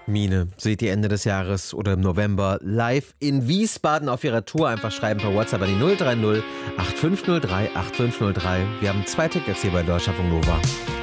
Mine seht ihr Ende des Jahres oder im November live in Wiesbaden auf ihrer Tour. Einfach schreiben per WhatsApp an die 030 8503 8503. Wir haben 2 Tickets hier bei Deutschlandfunk Nova.